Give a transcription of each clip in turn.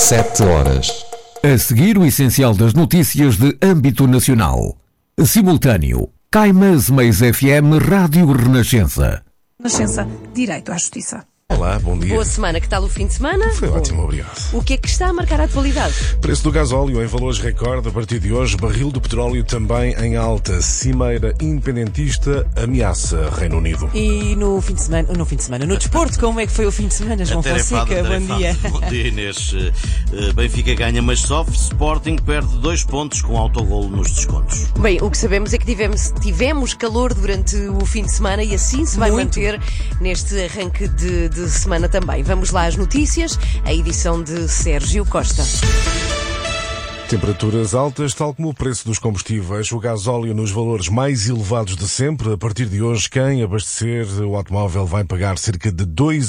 7 horas. A seguir, o essencial das notícias de âmbito nacional. Simultâneo. Caimas Mais FM Rádio Renascença. Renascença, direito à justiça. Olá, bom dia. Boa semana, que tal o fim de semana? Foi ótimo, obrigado. O que é que está a marcar a atualidade? Preço do gasóleo em valores recorde a partir de hoje, barril do petróleo também em alta. Cimeira independentista ameaça Reino Unido. E no desporto, como é que foi o fim de semana, João Fonseca? Bom dia. Bom dia, Inês. Benfica ganha, mas sofre. Sporting perde 2 pontos com autogolo nos descontos. Bem, o que sabemos é que tivemos calor durante o fim de semana e assim se vai manter neste arranque de semana também. Vamos lá às notícias, a edição de Sérgio Costa. Temperaturas altas, tal como o preço dos combustíveis. O gasóleo nos valores mais elevados de sempre. A partir de hoje, quem abastecer o automóvel vai pagar cerca de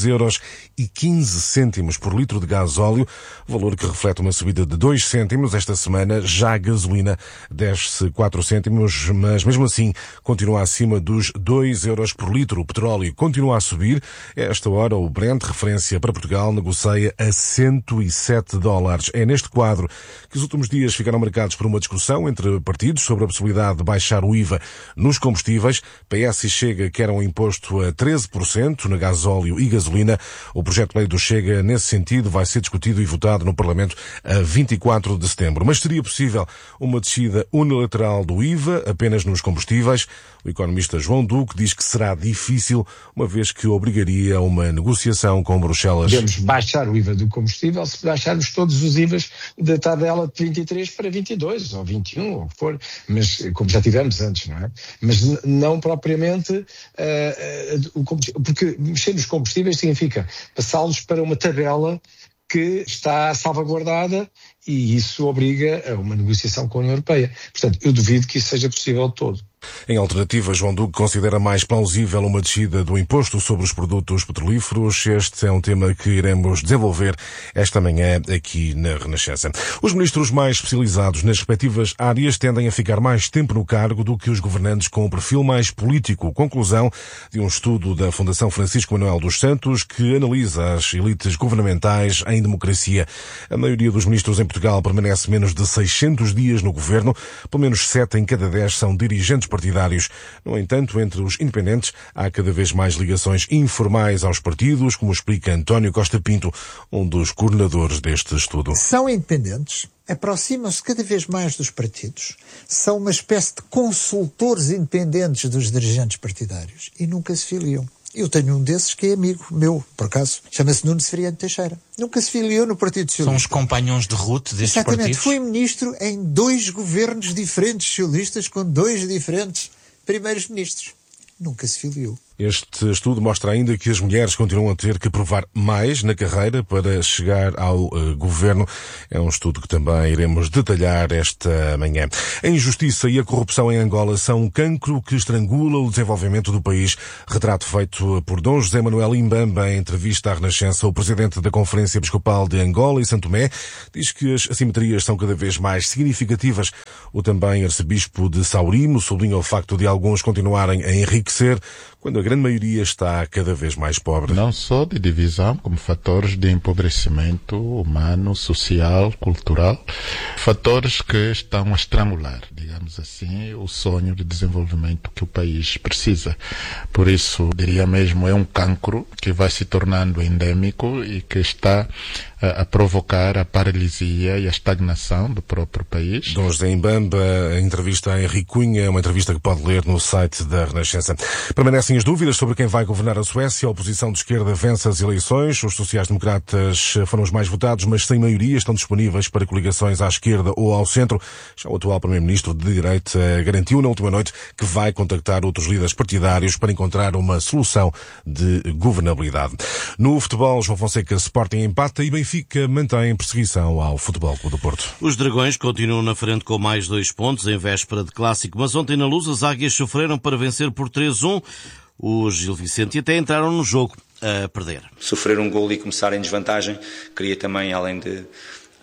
2,15€ por litro de gasóleo, valor que reflete uma subida de 2 cêntimos esta semana. Já a gasolina desce 4 cêntimos, mas mesmo assim continua acima dos 2€ por litro. O petróleo continua a subir. A esta hora, o Brent, referência para Portugal, negocia a $107. É neste quadro que os últimos dias ficaram marcados por uma discussão entre partidos sobre a possibilidade de baixar o IVA nos combustíveis. PS e Chega querem um imposto a 13% na gasóleo e gasolina. O projeto de lei do Chega, nesse sentido, vai ser discutido e votado no Parlamento a 24 de setembro. Mas seria possível uma descida unilateral do IVA apenas nos combustíveis? O economista João Duque diz que será difícil, uma vez que obrigaria a uma negociação com Bruxelas. Podemos baixar o IVA do combustível se baixarmos todos os IVAs da tabela de 23 para 22 ou 21, ou o que for, mas como já tivemos antes, não é? Mas não propriamente, porque mexer nos combustíveis significa passá-los para uma tabela que está salvaguardada e isso obriga a uma negociação com a União Europeia. Portanto, eu duvido que isso seja possível de todo. Em alternativa, João Duque considera mais plausível uma descida do imposto sobre os produtos petrolíferos. Este é um tema que iremos desenvolver esta manhã aqui na Renascença. Os ministros mais especializados nas respectivas áreas tendem a ficar mais tempo no cargo do que os governantes com um perfil mais político. Conclusão de um estudo da Fundação Francisco Manuel dos Santos que analisa as elites governamentais em democracia. A maioria dos ministros em Portugal permanece menos de 600 dias no governo. Pelo menos 7 em cada 10 são dirigentes partidários. No entanto, entre os independentes há cada vez mais ligações informais aos partidos, como explica António Costa Pinto, um dos coordenadores deste estudo. São independentes, aproximam-se cada vez mais dos partidos, são uma espécie de consultores independentes dos dirigentes partidários e nunca se filiam. Eu tenho um desses que é amigo meu, por acaso, chama-se Nuno Severiano Teixeira. Nunca se filiou no Partido Socialista. São os companhões de ruta destes partidos? Foi ministro em 2 governos diferentes socialistas com 2 diferentes primeiros ministros. Nunca se filiou. Este estudo mostra ainda que as mulheres continuam a ter que provar mais na carreira para chegar ao governo. É um estudo que também iremos detalhar esta manhã. A injustiça e a corrupção em Angola são um cancro que estrangula o desenvolvimento do país. Retrato feito por Dom José Manuel Imbamba em entrevista à Renascença. O presidente da Conferência Episcopal de Angola e Santo Tomé diz que as assimetrias são cada vez mais significativas. O também arcebispo de Saurimo sublinha o facto de alguns continuarem a enriquecer quando a grande maioria está cada vez mais pobre. Não só de divisão, como fatores de empobrecimento humano, social, cultural, fatores que estão a estrangular, digamos assim, o sonho de desenvolvimento que o país precisa. Por isso, diria mesmo, é um cancro que vai se tornando endêmico e que está a provocar a paralisia e a estagnação do próprio país. Dom José Imbamba, a entrevista a Henrique Cunha, uma entrevista que pode ler no site da Renascença. Permanecem as dúvidas sobre quem vai governar a Suécia. A oposição de esquerda vence as eleições. Os sociais-democratas foram os mais votados, mas sem maioria estão disponíveis para coligações à esquerda ou ao centro. Já o atual primeiro-ministro de direita garantiu na última noite que vai contactar outros líderes partidários para encontrar uma solução de governabilidade. No futebol, João Fonseca, Sporting empata e Benfica mantém perseguição ao Futebol Clube do Porto. Os Dragões continuam na frente com mais 2 pontos em véspera de clássico, mas ontem na Luz as Águias sofreram para vencer por 3-1. Os Gil Vicente até entraram no jogo a perder. Sofrer um golo e começar em desvantagem, queria também, além de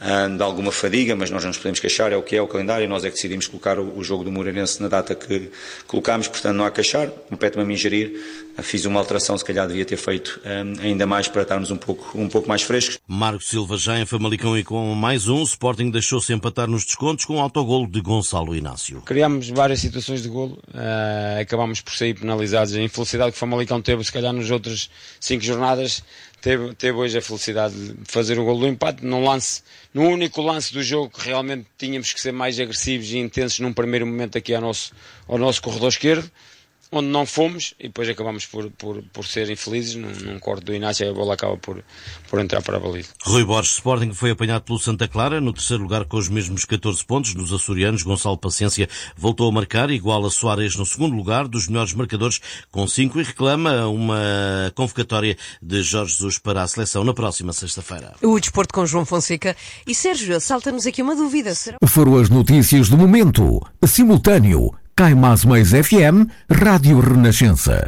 de alguma fadiga, mas nós não nos podemos queixar, é o que é o calendário, nós é que decidimos colocar o jogo do Moreirense na data que colocámos, portanto não há queixar, compete-me a mim gerir, fiz uma alteração, se calhar devia ter feito ainda mais para estarmos um pouco mais frescos. Marcos Silva já em Famalicão e com mais um, Sporting deixou-se empatar nos descontos com o autogolo de Gonçalo Inácio. Criámos várias situações de golo, acabámos por sair penalizados. A infelicidade que o Famalicão teve, se calhar nas outras 5 jornadas, teve hoje a felicidade de fazer o golo do empate no único lance do jogo que realmente tínhamos que ser mais agressivos e intensos num primeiro momento aqui ao nosso corredor esquerdo, onde não fomos e depois acabamos por ser infelizes num corte do Inácio e a bola acaba por entrar para a baliza. Rui Borges, Sporting foi apanhado pelo Santa Clara no terceiro lugar com os mesmos 14 pontos dos açorianos. Gonçalo Paciência voltou a marcar, igual a Soares no segundo lugar dos melhores marcadores com 5 e reclama uma convocatória de Jorge Jesus para a seleção na próxima sexta-feira. O desporto com João Fonseca. E Sérgio, salta-nos aqui uma dúvida. Foram as notícias do momento. Simultâneo. Caimás Mais FM, Rádio Renascença.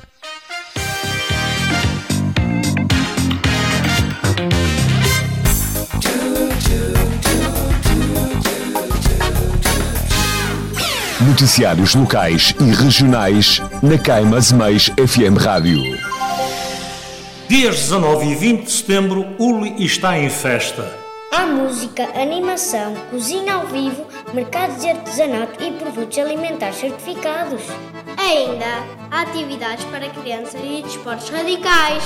Noticiários locais e regionais na Caimás Mais FM Rádio. Dias 19 e 20 de setembro, Uli está em festa. Há música, animação, cozinha ao vivo, mercados de artesanato e produtos alimentares certificados. Ainda há atividades para crianças e desportos radicais.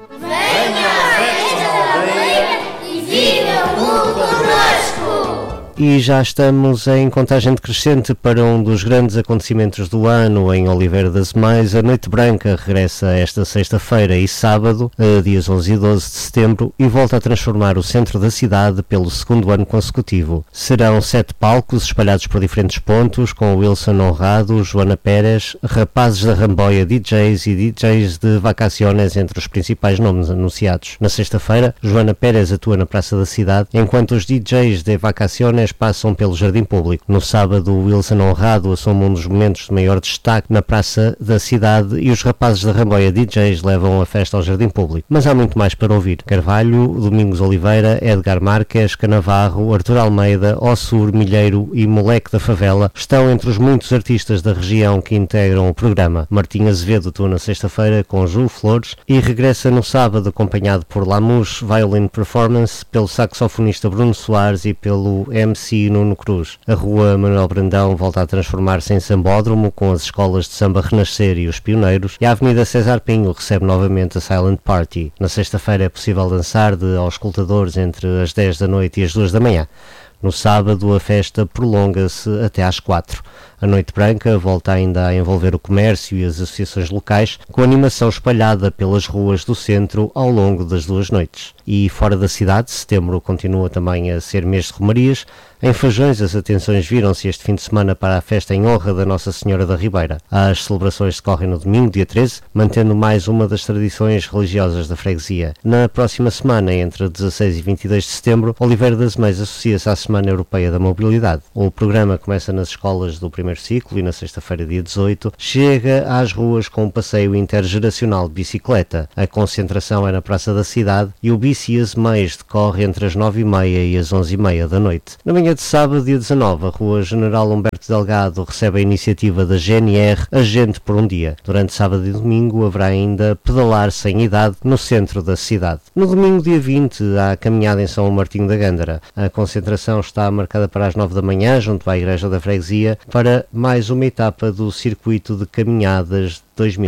Venha à festa da aldeia e viva o mundo connosco! E já estamos em contagem decrescente para um dos grandes acontecimentos do ano em Oliveira das Mães. A Noite Branca regressa esta sexta-feira e sábado, dias 11 e 12 de setembro, e volta a transformar o centro da cidade pelo segundo ano consecutivo. Serão 7 palcos espalhados por diferentes pontos, com Wilson Honrado, Joana Pérez, Rapazes da Ramboia, DJs e DJs de Vacaciones entre os principais nomes anunciados. Na sexta-feira, Joana Pérez atua na Praça da Cidade, enquanto os DJs de Vacaciones passam pelo Jardim Público. No sábado, o Wilson Honrado assume um dos momentos de maior destaque na Praça da Cidade e os Rapazes da Ramboia DJs levam a festa ao Jardim Público. Mas há muito mais para ouvir. Carvalho, Domingos Oliveira, Edgar Marques, Canavarro, Artur Almeida, Ossur, Milheiro e Moleque da Favela estão entre os muitos artistas da região que integram o programa. Martim Azevedo atua na sexta-feira com Ju Flores e regressa no sábado acompanhado por Lamus Violin Performance, pelo saxofonista Bruno Soares e pelo MC Nuno Cruz. A Rua Manuel Brandão volta a transformar-se em sambódromo, com as escolas de samba Renascer e os Pioneiros, e a Avenida César Pinho recebe novamente a Silent Party. Na sexta-feira é possível dançar de auscultadores entre as 10 da noite e as 2 da manhã. No sábado, a festa prolonga-se até às 4. A Noite Branca volta ainda a envolver o comércio e as associações locais, com animação espalhada pelas ruas do centro ao longo das 2 noites. E fora da cidade, setembro continua também a ser mês de romarias. Em Fajões, as atenções viram-se este fim de semana para a festa em honra da Nossa Senhora da Ribeira. As celebrações decorrem no domingo, dia 13, mantendo mais uma das tradições religiosas da freguesia. Na próxima semana, entre 16 e 22 de setembro, Oliveira das Mães associa-se à Semana Europeia da Mobilidade. O programa começa nas escolas do primeiro ciclo e na sexta-feira, dia 18, chega às ruas com um passeio intergeracional de bicicleta. A concentração é na Praça da Cidade e o Bici As Mães decorre entre as 9h30 e as 11h30 da noite. Na manhã de sábado, dia 19, a Rua General Humberto Delgado recebe a iniciativa da GNR A Gente por um Dia. Durante sábado e domingo haverá ainda pedalar sem idade no centro da cidade. No domingo, dia 20, há a caminhada em São Martinho da Gândara. A concentração está marcada para as 9 da manhã, junto à Igreja da Freguesia, para mais uma etapa do circuito de caminhadas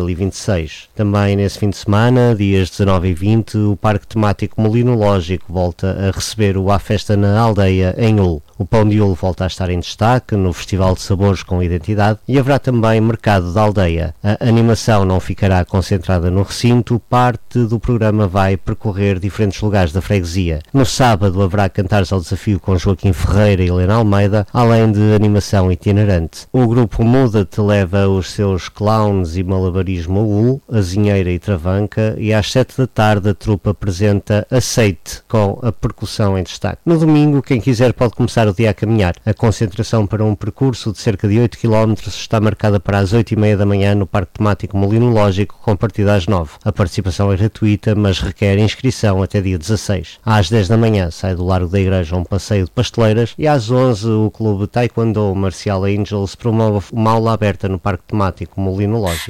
2026. Também nesse fim de semana, dias 19 e 20, o Parque Temático Molinológico volta a receber o A Festa na Aldeia, em Hull. O pão de Hull volta a estar em destaque no Festival de Sabores com Identidade e haverá também Mercado da Aldeia. A animação não ficará concentrada no recinto, parte do programa vai percorrer diferentes lugares da freguesia. No sábado haverá Cantares ao Desafio com Joaquim Ferreira e Helena Almeida, além de animação itinerante. Muda-te. O grupo Muda-te leva os seus clowns e malabarismo a Ul, azinheira e travanca, e às 7 da tarde a trupe apresenta Aceite, com a percussão em destaque. No domingo, quem quiser pode começar o dia a caminhar. A concentração para um percurso de cerca de 8 km está marcada para as 8h30 da manhã no Parque Temático Molinológico, com partida às 9. A participação é gratuita, mas requer inscrição até dia 16. Às 10 da manhã sai do Largo da Igreja um passeio de pasteleiras e às 11 o clube Taekwondo Marcial Angels promove uma aula aberta no Parque Temático Molinológico.